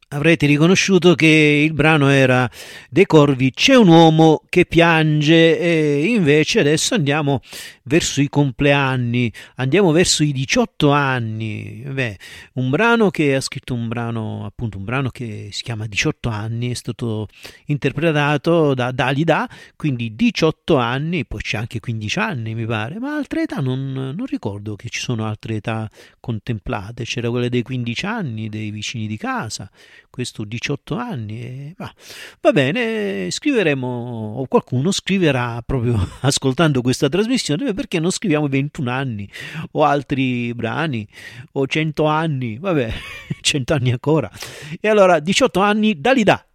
avrete riconosciuto che il brano era dei Corvi, C'è un uomo che piange, e invece adesso andiamo verso i compleanni, andiamo verso i 18 anni. Beh, un brano che ha scritto un brano, appunto un brano che si chiama 18 anni, è stato interpretato da Dalida, quindi 18 anni, poi c'è anche 15 anni mi pare, ma altre età non ricordo che ci sono altre età contemplate, c'era quella dei 15 anni, dei vicini di casa, questo 18 anni, va bene, scriveremo, o qualcuno scriverà proprio ascoltando questa trasmissione, perché non scriviamo 21 anni o altri brani o 100 anni, vabbè, 100 anni ancora. E allora 18 anni, Dalida.